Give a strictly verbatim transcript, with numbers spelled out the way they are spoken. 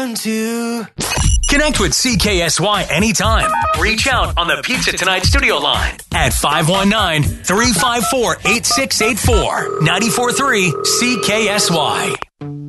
Two. Connect with C K S Y anytime. Reach out on the Pizza Tonight studio line at five one nine, three five four, eight six eight four. ninety-four point three C K S Y.